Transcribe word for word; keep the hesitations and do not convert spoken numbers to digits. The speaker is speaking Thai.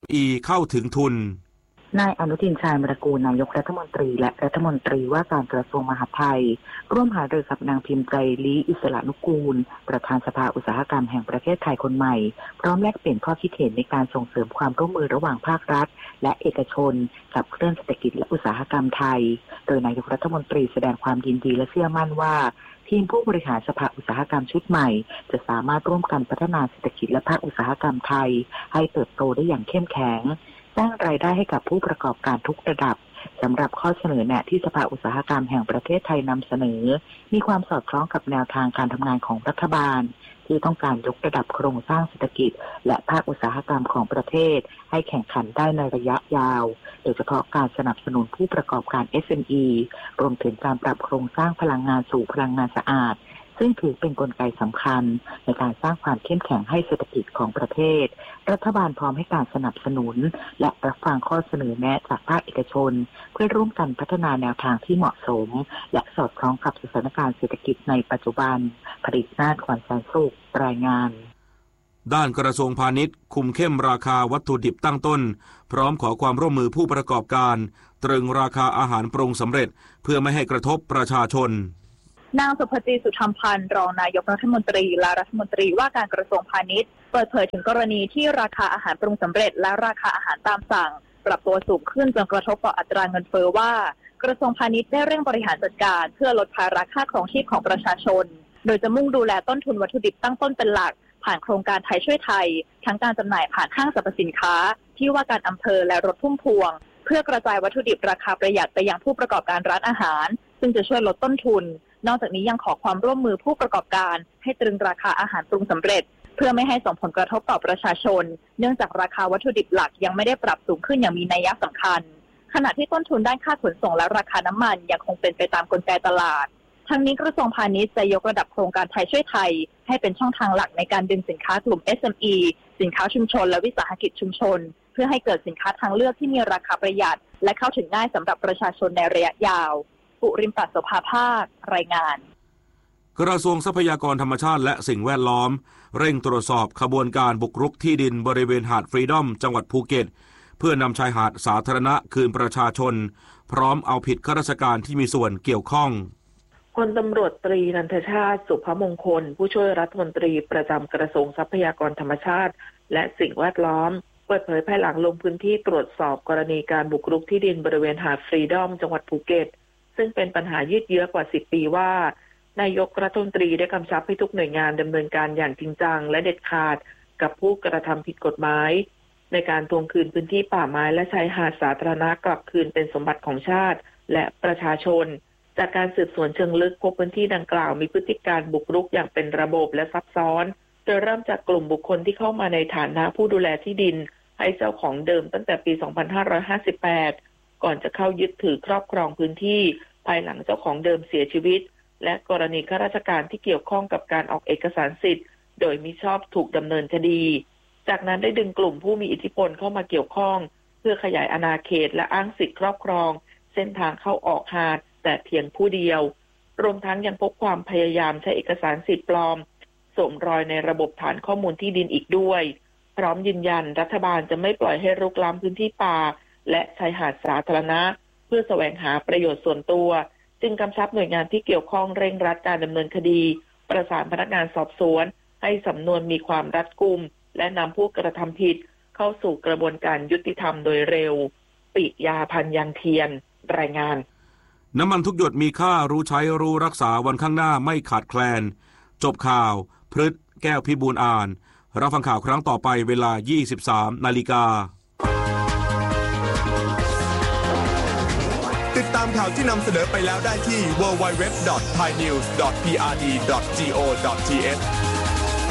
อีเข้าถึงทุนนายอนุทินชาญวิรากูลนายกรัฐมนตรีและรัฐมนตรีว่าการกระทรวงมหาดไทยร่วมหารือกับนางพิมพ์ใจลีอิสระนุกูลประธานสภาอุตสาหกรรมแห่งประเทศไทยคนใหม่พร้อมแลกเปลี่ยนข้อคิดเห็นในการส่งเสริมความร่วมมือระหว่างภาครัฐและเอกชนกับเครื่องเศรษฐกิจและอุตสาหกรรมไทยโดยนายกรัฐมนตรีแสดงความยินดีและเชื่อมั่นว่าทีมผู้บริหารสภาอุตสาหกรรมชุดใหม่จะสามารถร่วมกันพัฒนาเศรษฐกิจและภาคอุตสาหกรรมไทยให้เติบโตได้อย่างเข้มแข็งสร้างรายได้ให้กับผู้ประกอบการทุกระดับสำหรับข้อเสนอแนะที่สภาอุตสาหกรรมแห่งประเทศไทยนำเสนอมีความสอดคล้องกับแนวทางการทำงานของรัฐบาลที่ต้องการยกระดับโครงสร้างเศรษฐกิจและภาคอุตสาหกรรมของประเทศให้แข่งขันได้ในระยะยาวโดยเฉพาะการสนับสนุนผู้ประกอบการ เอส เอ็ม อี รวมถึงการปรับโครงสร้างพลังงานสู่พลังงานสะอาดซึ่งถือเป็นกลไกสำคัญในการสร้างความเข้มแข็งให้เศรษฐกิจของประเทศรัฐบาลพร้อมให้การสนับสนุนและรับฟังข้อเสนอแนะจากภาคเอกชนเพื่อร่วมกันพัฒนาแนวทางที่เหมาะสมและสอดคล้องกับสถานการณ์เศรษฐกิจในปัจจุบันผลิตนาถ ขวัญแสนสุขรายงานด้านกระทรวงพาณิชย์คุมเข้มราคาวัตถุดิบตั้งต้นพร้อมขอความร่วมมือผู้ประกอบการตรึงราคาอาหารปรุงสำเร็จเพื่อไม่ให้กระทบประชาชนนางสุภจีสุธรรมพันธ์รองนายกรัฐมนตรีและรัฐมนตรีว่าการกระทรวงพาณิชย์เปิดเผยถึงกรณีที่ราคาอาหารปรุงสำเร็จและราคาอาหารตามสั่งปรับตัวสูงขึ้นจนกระทบต่ออัตราเงินเฟ้อว่ากระทรวงพาณิชย์ได้เร่งบริหารจัดการเพื่อลดภาระค่าครองชีพของประชาชนโดยจะมุ่งดูแลต้นทุนวัตถุดิบตั้งต้นเป็นหลักผ่านโครงการไทยช่วยไทยทั้งการจำหน่ายผ่านห้างสรรพสินค้าที่ว่าการอำเภอและรถพุ่มพวงเพื่อกระจายวัตถุดิบราคาประหยัดไปยังผู้ประกอบการร้านอาหารซึ่งจะช่วยลดต้นทุนนอกจากนี้ยังขอความร่วมมือผู้ประกอบการให้ตรึงราคาอาหารปรุงสำเร็จเพื่อไม่ให้ส่งผลกระทบต่อประชาชนเนื่องจากราคาวัตถุดิบหลักยังไม่ได้ปรับสูงขึ้นอย่างมีนัยสำคัญขณะที่ต้นทุนด้านค่าขนส่งและราคาน้ำมันยังคงเป็นไปตามกลไกตลาดทั้งนี้กระทรวงพาณิชย์จะยกระดับโครงการไทยช่วยไทยให้เป็นช่องทางหลักในการดึงสินค้ากลุ่ม เอส เอ็ม อี สินค้าชุมชนและวิสาหกิจชุมชนเพื่อให้เกิดสินค้าทางเลือกที่มีราคาประหยัดและเข้าถึงง่ายสำหรับประชาชนในระยะยาวปุริมปัสโสภาภาครายงานกระทรวงทรัพยากรธรรมชาติและสิ่งแวดล้อมเร่งตรวจสอบขบวนการบุกรุกที่ดินบริเวณหาดฟรีดอมจังหวัดภูเก็ตเพื่อนำชายหาดสาธารณะคืนประชาชนพร้อมเอาผิดข้าราชการที่มีส่วนเกี่ยวข้องพลตำรวจตรีนันทชาติสุภมงคลผู้ช่วยรัฐมนตรีประจำกระทรวงทรัพยากรธรรมชาติและสิ่งแวดล้อมเปิดเผยภายหลังลงพื้นที่ตรวจสอบกรณีการบุกรุกที่ดินบริเวณหาดฟรีดอมจังหวัดภูเก็ตซึ่งเป็นปัญหายืดเยื้อกว่าสิบปีว่านายกรัฐมนตรีได้กำชับให้ทุกหน่วยงานดำเนินการอย่างจริงจังและเด็ดขาดกับผู้กระทำผิดกฎหมายในการทวงคืนพื้นที่ป่าไม้และชายหาดสาธารณะกลับคืนเป็นสมบัติของชาติและประชาชนจากการสืบสวนเชิงลึกพบพื้นที่ดังกล่าวมีพฤติการบุกรุกอย่างเป็นระบบและซับซ้อนโดยเริ่มจากกลุ่มบุคคลที่เข้ามาในฐานะผู้ดูแลที่ดินให้เจ้าของเดิมตั้งแต่ปีสองพันห้าร้อยห้าสิบแปดก่อนจะเข้ายึดถือครอบครองพื้นที่ภายหลังเจ้าของเดิมเสียชีวิตและกรณีข้าราชการที่เกี่ยวข้องกับการออกเอกสารสิทธิ์โดยมิชอบถูกดำเนินคดีจากนั้นได้ดึงกลุ่มผู้มีอิทธิพลเข้ามาเกี่ยวข้องเพื่อขยายอาณาเขตและอ้างสิทธิครอบครองเส้นทางเข้าออกหาดแต่เพียงผู้เดียวรวมทั้งยังพบความพยายามใช้เอกสารสิทธิ์ปลอมสวมรอยในระบบฐานข้อมูลที่ดินอีกด้วยพร้อมยืนยันรัฐบาลจะไม่ปล่อยให้รุกล้ำพื้นที่ป่าและชายหาดสาธารณะเพื่อแสวงหาประโยชน์ส่วนตัวจึงกำชับหน่วยงานที่เกี่ยวข้องเร่งรัดการดำเนินคดีประสานพนักงานสอบสวนให้สำนวนมีความรัดกุมและนำผู้กระทำผิดเข้าสู่กระบวนการยุติธรรมโดยเร็วปิยาพันธ์ยังเทียนรายงานน้ำมันทุกหยดมีค่ารู้ใช้รู้รักษาวันข้างหน้าไม่ขาดแคลนจบข่าวพฤษแก้วพิบูลอ่านรับฟังข่าวครั้งต่อไปเวลา ยี่สิบสามนาฬิกาติดตามข่าวที่นำเสนอไปแล้วได้ที่ ดับเบิลยู ดับเบิลยู ดับเบิลยู ดอท ไทยนิวส์ ดอท พี อาร์ ดี ดอท จี โอ ดอท ที เอช